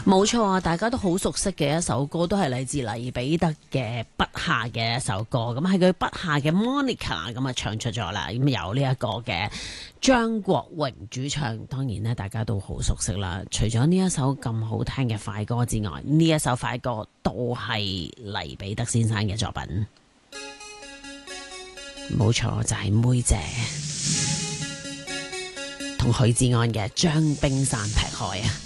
冇錯啊，大家都好熟悉嘅一首歌，都係嚟自黎彼得嘅筆下嘅一首歌。咁係佢筆下嘅 Monica 咁啊唱出咗啦。咁有呢一個嘅張國榮主唱，當然咧大家都好熟悉啦。除咗呢一首咁好聽嘅快歌之外，呢一首快歌都係黎彼得先生嘅作品。冇錯，就係妹姐同許志安嘅將冰山劈開啊！